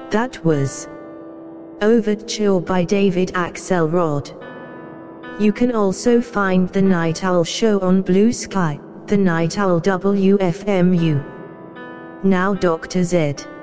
That was Overture by David Axelrod. You can also find The Night Owl Show on Blue Sky, The Night Owl WFMU. Now Dr. Z.